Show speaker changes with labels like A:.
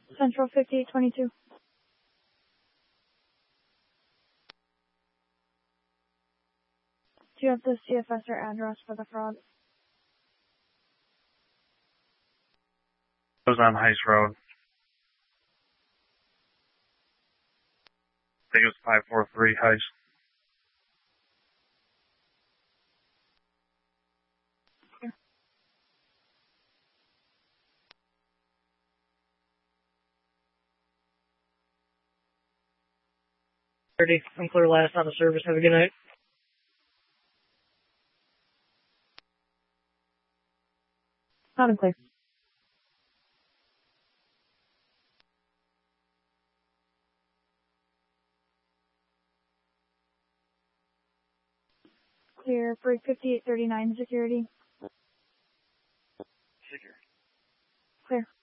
A: Central 5822. Do you have the CFS or address for the fraud?
B: It was on Heights Road. I think it was 543 Heights.
C: I'm clear last on the service. Have a good night.
A: Loud and clear. Clear. Break 5839 security.
B: Secure.
A: Clear.